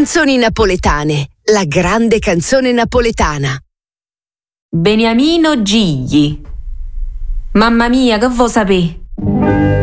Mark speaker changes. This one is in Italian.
Speaker 1: Canzoni napoletane, la grande canzone napoletana.
Speaker 2: Beniamino Gigli. Mamma mia, che vuoi sapere?